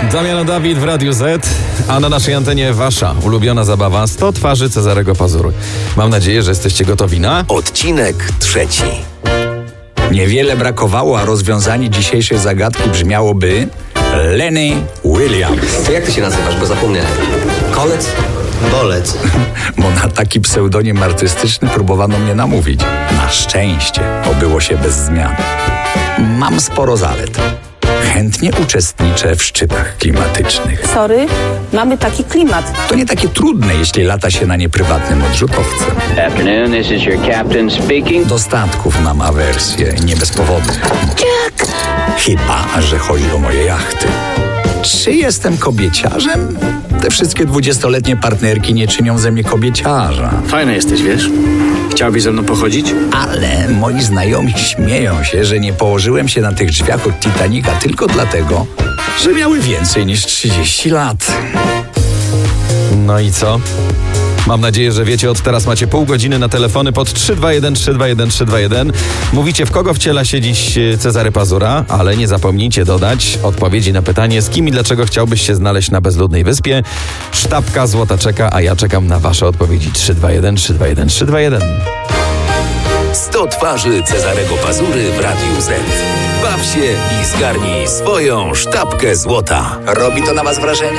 Damian Dawid w Radiu Z, a na naszej antenie wasza ulubiona zabawa 100 twarzy Cezarego Pazury. Mam nadzieję, że jesteście gotowi na... Odcinek 3. Niewiele brakowało, a rozwiązanie dzisiejszej zagadki brzmiałoby Lenny Williams. To jak ty się nazywasz, bo zapomniałem? Kolec? Bolec. Bo na taki pseudonim artystyczny próbowano mnie namówić. Na szczęście obyło się bez zmian. Mam sporo zalet. Chętnie uczestniczę w szczytach klimatycznych. Sorry, mamy taki klimat. To nie takie trudne, jeśli lata się na nieprywatnym odrzutowcem. Afternoon, this is your captain speaking. Do statków mam awersję, nie bez powodu. Chyba że chodzi o moje jachty. Czy jestem kobieciarzem? Te wszystkie 20-letnie partnerki nie czynią ze mnie kobieciarza. Fajny jesteś, wiesz? Chciałbyś ze mną pochodzić? Ale moi znajomi śmieją się, że nie położyłem się na tych drzwiach od Titanica tylko dlatego, że miały więcej niż 30 lat. No i co? Mam nadzieję, że wiecie, od teraz macie pół godziny na telefony pod 321 321 321. Mówicie, w kogo wciela się dziś Cezary Pazura, ale nie zapomnijcie dodać odpowiedzi na pytanie, z kim i dlaczego chciałbyś się znaleźć na bezludnej wyspie. Sztabka złota czeka, a ja czekam na wasze odpowiedzi. 321 321 321. 100 twarzy Cezarego Pazury w Radiu Z. Baw się i zgarnij swoją sztabkę złota. Robi to na was wrażenie?